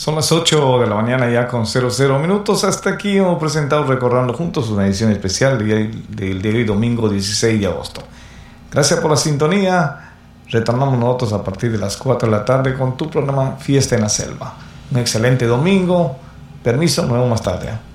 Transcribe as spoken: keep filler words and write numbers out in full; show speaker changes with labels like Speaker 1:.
Speaker 1: Son las ocho de la mañana ya con cero cero minutos. Hasta aquí hemos presentado Recordando Juntos, una edición especial del día de hoy, domingo dieciséis de agosto. Gracias por la sintonía. Retornamos nosotros a partir de las cuatro de la tarde con tu programa Fiesta en la Selva. Un excelente domingo. Permiso, nos vemos más tarde.